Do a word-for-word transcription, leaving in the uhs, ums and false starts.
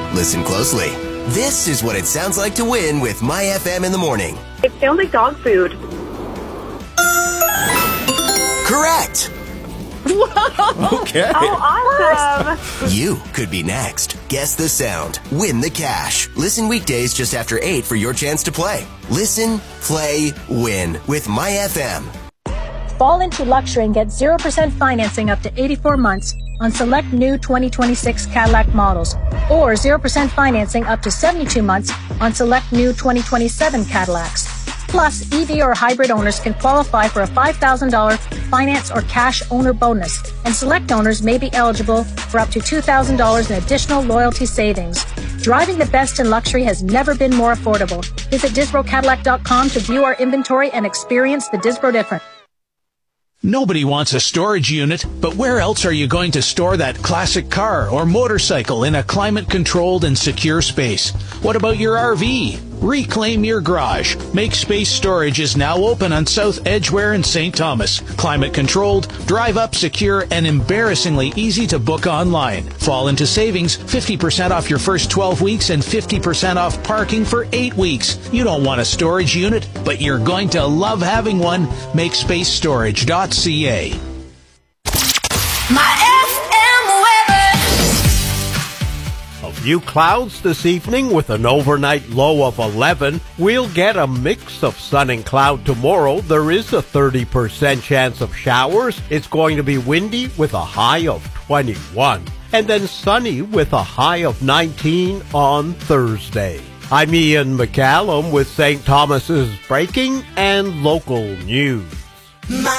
Listen closely. This is what it sounds like to win with My F M in the morning. It sounds like dog food. Correct. Whoa. Okay. Oh, awesome. You could be next. Guess the sound. Win the cash. Listen weekdays just after eight for your chance to play. Listen, play, win with My F M. Fall into luxury and get zero percent financing up to eighty-four months on select new twenty twenty-six Cadillac models, or zero percent financing up to seventy-two months on select new twenty twenty-seven Cadillacs. Plus, E V or hybrid owners can qualify for a five thousand dollars finance or cash owner bonus, and select owners may be eligible for up to two thousand dollars in additional loyalty savings. Driving the best in luxury has never been more affordable. Visit Disbro Cadillac dot com to view our inventory and experience the Disbro difference. Nobody wants a storage unit, but where else are you going to store that classic car or motorcycle in a climate-controlled and secure space? What about your R V? Reclaim your garage. Make Space Storage is now open on South Edgware in Saint Thomas. Climate-controlled, drive-up secure, and embarrassingly easy to book online. Fall into savings, fifty percent off your first twelve weeks and fifty percent off parking for eight weeks. You don't want a storage unit, but you're going to love having one. Make space storage dot c a. My F M weather. A few clouds this evening with an overnight low of eleven. We'll get a mix of sun and cloud tomorrow. There is a thirty percent chance of showers. It's going to be windy with a high of twenty-one. And then sunny with a high of nineteen on Thursday. I'm Ian McCallum with Saint Thomas's breaking and local news. My